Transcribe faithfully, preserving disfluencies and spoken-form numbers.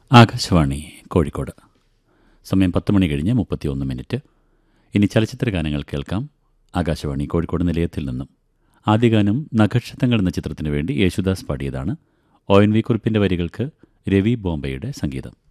ആകാശവാണി കോഴിക്കോട്. സമയം പത്ത് മണി കഴിഞ്ഞ് മുപ്പത്തിയൊന്ന് മിനിറ്റ്. ഇനി ചലച്ചിത്ര ഗാനങ്ങൾ കേൾക്കാം. ആകാശവാണി കോഴിക്കോട് നിലയത്തിൽ നിന്നും ആദ്യ ഗാനം നഖക്ഷതങ്ങൾ എന്ന ചിത്രത്തിനു വേണ്ടി യേശുദാസ് പാടിയതാണ്. ഒ എൻ വി കുറിപ്പിൻ്റെ വരികൾക്ക് രവി ബോംബെയുടെ സംഗീതം.